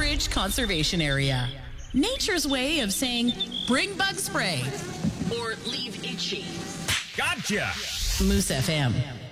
Ridge Conservation Area. Nature's way of saying, bring bug spray or leave itchy. Gotcha! Moose FM.